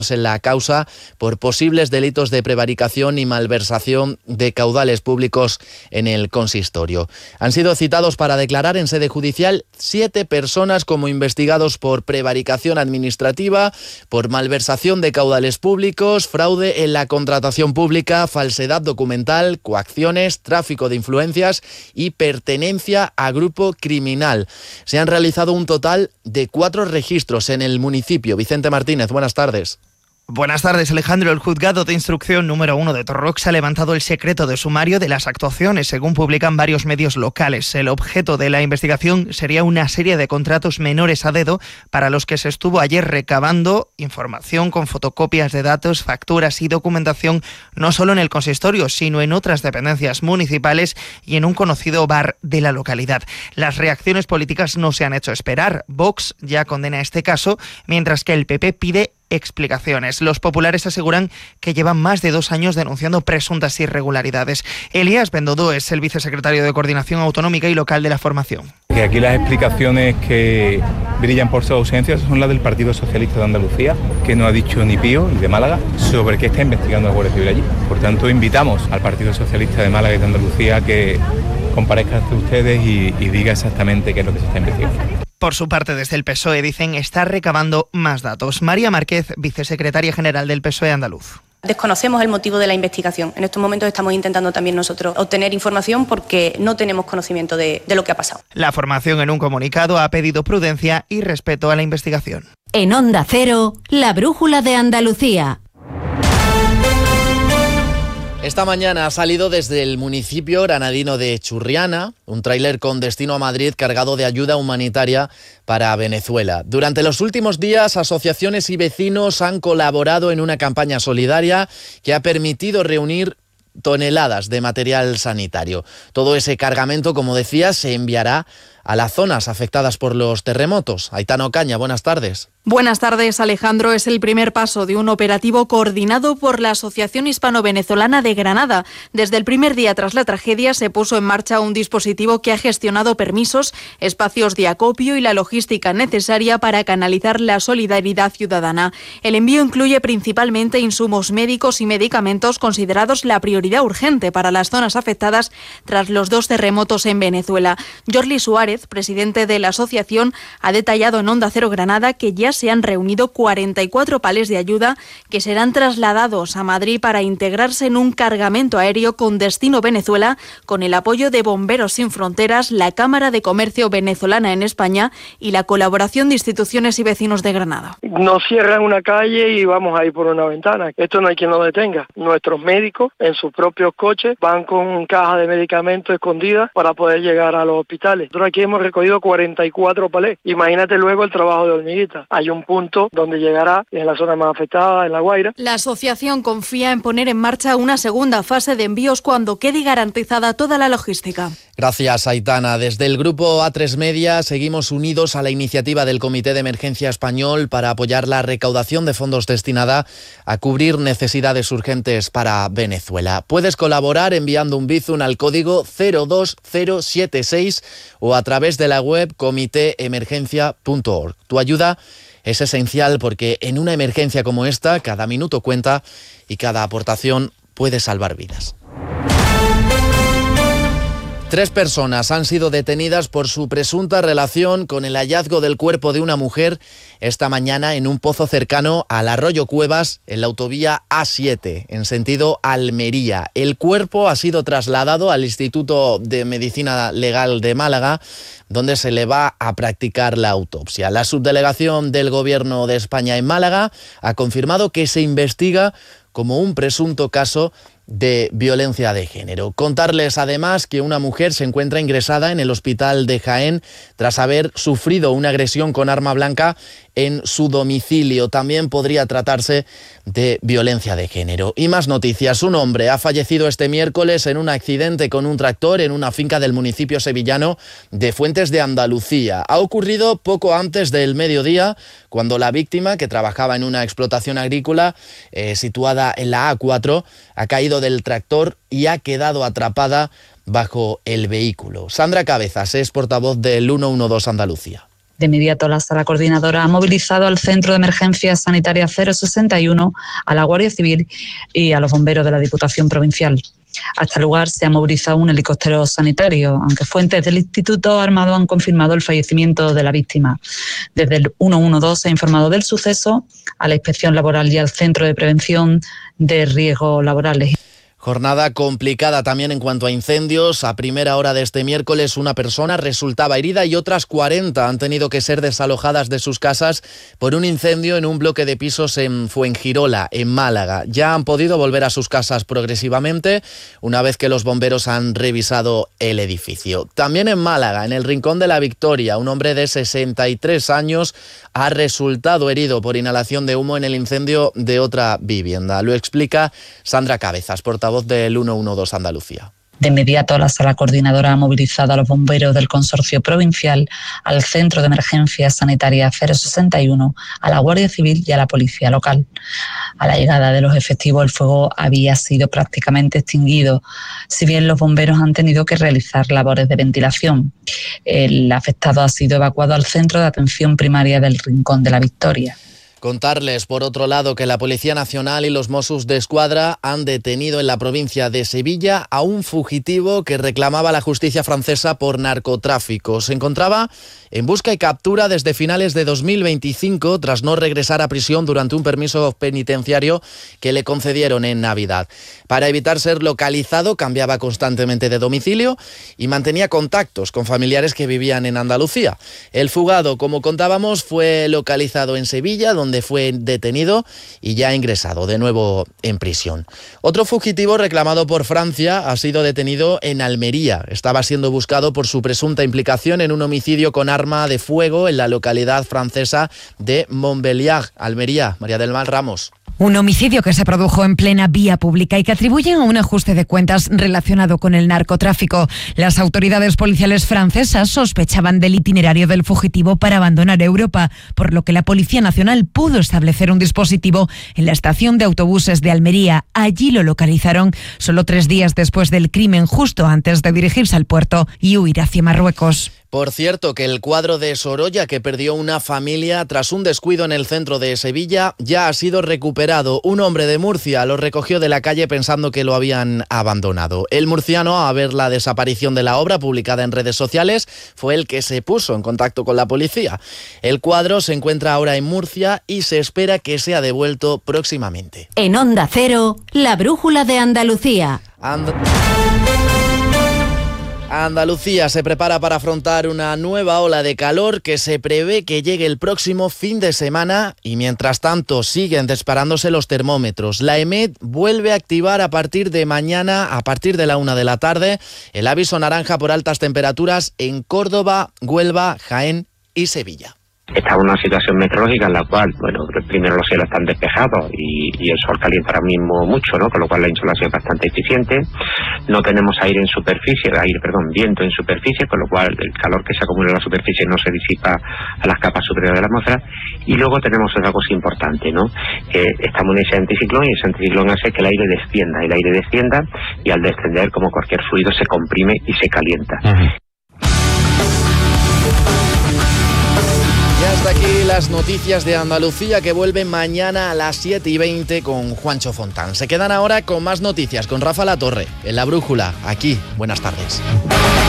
en la causa por posibles delitos de prevaricación y malversación de caudales públicos en el consistorio. Han sido citados para declarar en sede judicial 7 personas como investigados por prevaricación administrativa, por malversación de caudales públicos, fraude en la contratación pública, falsedad documental, coacciones, tráfico de influencias y pertenencia a grupo criminal. Se han realizado un total de 4 registros en el municipio. Vicente Martínez, buenas tardes. Buenas tardes, Alejandro. El juzgado de instrucción número 1 de Torrox ha levantado el secreto de sumario de las actuaciones, según publican varios medios locales. El objeto de la investigación sería una serie de contratos menores a dedo para los que se estuvo ayer recabando información con fotocopias de datos, facturas y documentación, no solo en el consistorio, sino en otras dependencias municipales y en un conocido bar de la localidad. Las reacciones políticas no se han hecho esperar. Vox ya condena este caso, mientras que el PP pide explicaciones. Los populares aseguran que llevan más de 2 años denunciando presuntas irregularidades. Elías Bendodo es el vicesecretario de Coordinación Autonómica y Local de la formación. Que aquí las explicaciones que brillan por su ausencia son las del Partido Socialista de Andalucía, que no ha dicho ni pío, y de Málaga, sobre qué está investigando la Guardia Civil allí. Por tanto, invitamos al Partido Socialista de Málaga y de Andalucía a que comparezca ante ustedes y diga exactamente qué es lo que se está investigando. Por su parte, desde el PSOE dicen estar recabando más datos. María Márquez, vicesecretaria general del PSOE andaluz. Desconocemos el motivo de la investigación. En estos momentos estamos intentando también nosotros obtener información porque no tenemos conocimiento de lo que ha pasado. La formación en un comunicado ha pedido prudencia y respeto a la investigación. En Onda Cero, la brújula de Andalucía. Esta mañana ha salido desde el municipio granadino de Churriana un tráiler con destino a Madrid cargado de ayuda humanitaria para Venezuela. Durante los últimos días, asociaciones y vecinos han colaborado en una campaña solidaria que ha permitido reunir toneladas de material sanitario. Todo ese cargamento, como decía, se enviará a las zonas afectadas por los terremotos. Aitana Ocaña, buenas tardes. Buenas tardes, Alejandro. Es el primer paso de un operativo coordinado por la Asociación Hispano-Venezolana de Granada. Desde el primer día tras la tragedia se puso en marcha un dispositivo que ha gestionado permisos, espacios de acopio y la logística necesaria para canalizar la solidaridad ciudadana. El envío incluye principalmente insumos médicos y medicamentos considerados la prioridad urgente para las zonas afectadas tras los 2 terremotos en Venezuela. Jorli Suárez, presidente de la asociación, ha detallado en Onda Cero Granada que ya se han reunido 44 palés de ayuda que serán trasladados a Madrid para integrarse en un cargamento aéreo con destino Venezuela, con el apoyo de Bomberos Sin Fronteras, la Cámara de Comercio Venezolana en España y la colaboración de instituciones y vecinos de Granada. Nos cierran una calle y vamos a ir por una ventana. Esto no hay quien lo detenga. Nuestros médicos en sus propios coches van con cajas de medicamentos escondidas para poder llegar a los hospitales. Nosotros aquí hemos recogido 44 palés. Imagínate luego el trabajo de hormiguita. Hay un punto donde llegará en la zona más afectada, en La Guaira. La asociación confía en poner en marcha una segunda fase de envíos cuando quede garantizada toda la logística. Gracias, Aitana. Desde el grupo A3 Media seguimos unidos a la iniciativa del Comité de Emergencia Español para apoyar la recaudación de fondos destinada a cubrir necesidades urgentes para Venezuela. Puedes colaborar enviando un bizum al código 02076 o a través de la web comiteemergencia.org. Tu ayuda es esencial porque en una emergencia como esta, cada minuto cuenta y cada aportación puede salvar vidas. 3 personas han sido detenidas por su presunta relación con el hallazgo del cuerpo de una mujer esta mañana en un pozo cercano al Arroyo Cuevas, en la autovía A7, en sentido Almería. El cuerpo ha sido trasladado al Instituto de Medicina Legal de Málaga, donde se le va a practicar la autopsia. La subdelegación del Gobierno de España en Málaga ha confirmado que se investiga como un presunto caso de violencia de género. Contarles además que una mujer se encuentra ingresada en el hospital de Jaén tras haber sufrido una agresión con arma blanca en su domicilio. También podría tratarse de violencia de género. Y más noticias. Un hombre ha fallecido este miércoles en un accidente con un tractor en una finca del municipio sevillano de Fuentes de Andalucía. Ha ocurrido poco antes del mediodía, cuando la víctima, que trabajaba en una explotación agrícola situada en la A4, ha caído del tractor y ha quedado atrapada bajo el vehículo. Sandra Cabezas es portavoz del 112 Andalucía. De inmediato, la Sala Coordinadora ha movilizado al Centro de Emergencias Sanitarias 061, a la Guardia Civil y a los bomberos de la Diputación Provincial. Hasta el lugar se ha movilizado un helicóptero sanitario, aunque fuentes del Instituto Armado han confirmado el fallecimiento de la víctima. Desde el 112 se ha informado del suceso a la Inspección Laboral y al Centro de Prevención de Riesgos Laborales. Jornada complicada también en cuanto a incendios. A primera hora de este miércoles una persona resultaba herida y otras 40 han tenido que ser desalojadas de sus casas por un incendio en un bloque de pisos en Fuengirola, en Málaga. Ya han podido volver a sus casas progresivamente una vez que los bomberos han revisado el edificio. También en Málaga, en el Rincón de la Victoria, un hombre de 63 años ha resultado herido por inhalación de humo en el incendio de otra vivienda. Lo explica Sandra Cabezas, portavoz del 112 Andalucía. De inmediato, la Sala Coordinadora ha movilizado a los bomberos del Consorcio Provincial, al Centro de Emergencias Sanitarias 061, a la Guardia Civil y a la Policía Local. A la llegada de los efectivos, el fuego había sido prácticamente extinguido, si bien los bomberos han tenido que realizar labores de ventilación. El afectado ha sido evacuado al Centro de Atención Primaria del Rincón de la Victoria. Contarles, por otro lado, que la Policía Nacional y los Mossos d'Esquadra han detenido en la provincia de Sevilla a un fugitivo que reclamaba la justicia francesa por narcotráfico. Se encontraba en busca y captura desde finales de 2025 tras no regresar a prisión durante un permiso penitenciario que le concedieron en Navidad. Para evitar ser localizado, cambiaba constantemente de domicilio y mantenía contactos con familiares que vivían en Andalucía. El fugado, como contábamos, fue localizado en Sevilla, donde fue detenido y ya ingresado de nuevo en prisión. Otro fugitivo reclamado por Francia ha sido detenido en Almería. Estaba siendo buscado por su presunta implicación en un homicidio con arma de fuego en la localidad francesa de Montbéliard, Almería. María del Mar Ramos. Un homicidio que se produjo en plena vía pública y que atribuyen a un ajuste de cuentas relacionado con el narcotráfico. Las autoridades policiales francesas sospechaban del itinerario del fugitivo para abandonar Europa, por lo que la Policía Nacional pudo establecer un dispositivo en la estación de autobuses de Almería. Allí lo localizaron solo 3 días después del crimen, justo antes de dirigirse al puerto y huir hacia Marruecos. Por cierto, que el cuadro de Sorolla que perdió una familia tras un descuido en el centro de Sevilla ya ha sido recuperado. Un hombre de Murcia lo recogió de la calle pensando que lo habían abandonado. El murciano, a ver la desaparición de la obra publicada en redes sociales, fue el que se puso en contacto con la policía. El cuadro se encuentra ahora en Murcia y se espera que sea devuelto próximamente. En Onda Cero, la brújula de Andalucía. Andalucía se prepara para afrontar una nueva ola de calor que se prevé que llegue el próximo fin de semana y mientras tanto siguen disparándose los termómetros. La EMET vuelve a activar a partir de mañana, a partir de la 1 de la tarde, el aviso naranja por altas temperaturas en Córdoba, Huelva, Jaén y Sevilla. Estamos en una situación meteorológica en la cual, primero los cielos están despejados y el sol calienta ahora mismo mucho, ¿no? Con lo cual la insolación es bastante eficiente. No tenemos viento en superficie, con lo cual el calor que se acumula en la superficie no se disipa a las capas superiores de la atmósfera. Y luego tenemos otra cosa importante, ¿no? Estamos en ese anticiclón y ese anticiclón hace que el aire descienda y al descender, como cualquier fluido, se comprime y se calienta. Y hasta aquí las noticias de Andalucía que vuelven mañana a las 7:20 con Juancho Fontán. Se quedan ahora con más noticias con Rafa Latorre en La Brújula. Aquí, buenas tardes.